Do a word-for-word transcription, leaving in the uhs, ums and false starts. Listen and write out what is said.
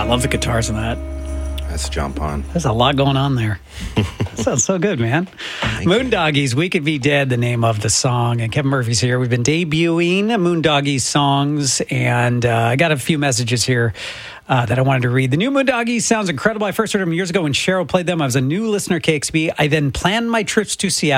I love the guitars in that. That's John Pond. There's a lot going on there. That sounds so good, man. Moondoggies, We Could Be Dead, the name of the song. And Kevin Murphy's here. We've been debuting Moondoggies songs, and uh, I got a few messages here uh, that I wanted to read. The new Moondoggies sounds incredible. I first heard them years ago when Cheryl played them. I was a new listener, K X B. I then planned my trips to Seattle.